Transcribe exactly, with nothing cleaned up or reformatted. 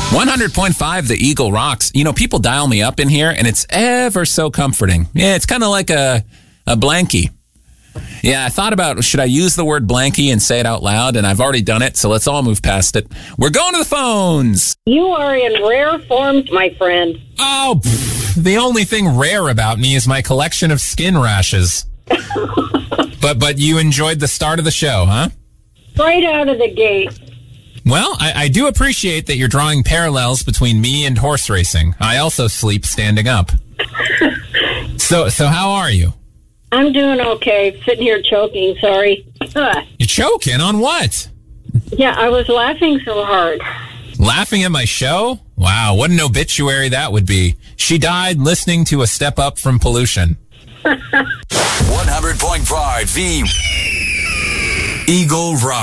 one hundred point five, the Eagle rocks. You know, people dial me up in here, and it's ever so comforting. Yeah, it's kind of like a, a blankie. Yeah, I thought about, should I use the word blankie and say it out loud? And I've already done it, so let's all move past it. We're going to the phones. You are in rare forms, my friend. Oh, pff, the only thing rare about me is my collection of skin rashes. but but you enjoyed the start of the show, huh? Right out of the gate. Well, I, I do appreciate that you're drawing parallels between me and horse racing. I also sleep standing up. so so how are you? I'm doing okay. Sitting here choking, sorry. You're choking on what? Yeah, I was laughing so hard. Laughing at my show? Wow, what an obituary that would be. She died listening to A Step Up from Pollution. one hundred point five, the Eagle Rock.